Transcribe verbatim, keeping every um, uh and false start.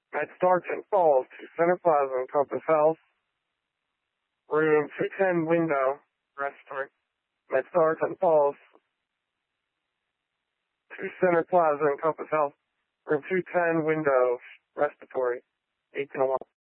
At Starton Falls to Center Plaza and Compass Health. Room two ten window, restaurant. At Starton Falls to Center Plaza and Compass Health. Room two ten window, respiratory. eighteen oh one.